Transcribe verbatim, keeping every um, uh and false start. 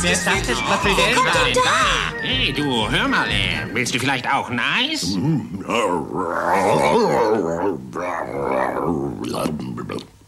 Wer sagt es, Tröpfelchen? Da! Hey, du, hör mal, äh, willst du vielleicht auch Nice?